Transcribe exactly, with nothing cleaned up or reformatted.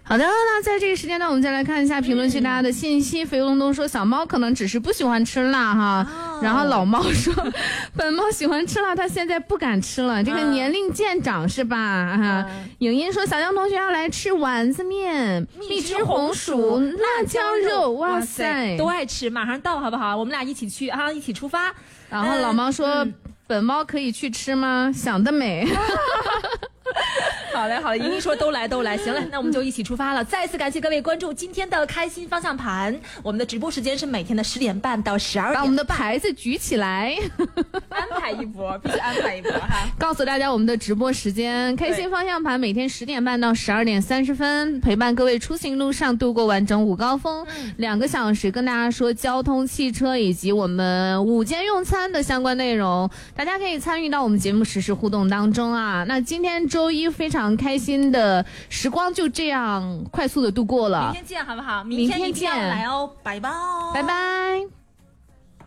好的，那在这个时间段，我们再来看一下评论区大家的信息。肥龙东说小猫可能只是不喜欢吃辣哈，哦、然后老猫说本猫喜欢吃辣，它现在不敢吃了，这个年龄渐长是吧？哈、嗯，影音说小江同学要来吃丸子面、蜜汁红薯、辣椒肉，哇塞， 都爱吃，马上到好不好？我们俩一起去啊，一起出发。 然后老猫说、嗯、本猫可以去吃吗？想得美。 好嘞，好嘞，莹莹说都来都来，行了，那我们就一起出发了。再次感谢各位关注今天的开心方向盘，我们的直播时间是每天的十点半到十二点， 把我们的牌子举起来， 安排一波，必须安排一波哈！ 告诉大家我们的直播时间，开心方向盘每天十点半到十二点三十分，陪伴各位出行路上度过完整午高峰，嗯、两个小时跟大家说交通、汽车以及我们午间用餐的相关内容，大家可以参与到我们节目实时互动当中啊。那今天周一非常开心的时光就这样快速的度过了， 明天见好不好？ 明天见， 来哦，拜拜， 拜拜。